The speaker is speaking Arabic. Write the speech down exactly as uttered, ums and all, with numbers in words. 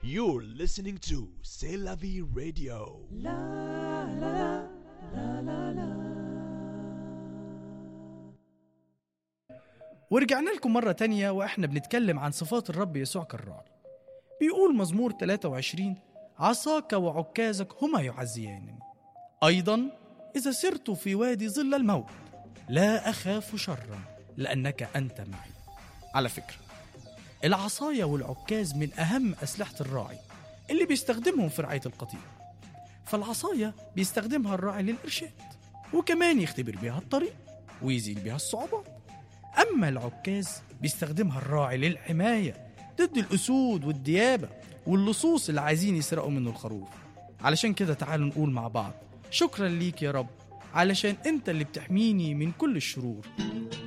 You're listening to C'est la vie radio. La la la la la. ورجعنا لكم مرة تانية وإحنا بنتكلم عن صفات الرب يسوع كالراعي. بيقول مزمور ثلاثة وعشرين: عصاك وعكازك هما يعزيانني. أيضا: إذا سرت في وادي ظل الموت لا أخاف شرا لأنك أنت معي. على فكرة، العصاية والعكاز من أهم أسلحة الراعي اللي بيستخدمهم في رعاية القطيع. فالعصاية بيستخدمها الراعي للإرشاد، وكمان يختبر بها الطريق ويزيل بها الصعوبات. أما العكاز بيستخدمها الراعي للحماية ضد الأسود والديابة واللصوص اللي عايزين يسرقوا منه الخروف. علشان كده تعالوا نقول مع بعض: شكرا ليك يا رب، علشان أنت اللي بتحميني من كل الشرور.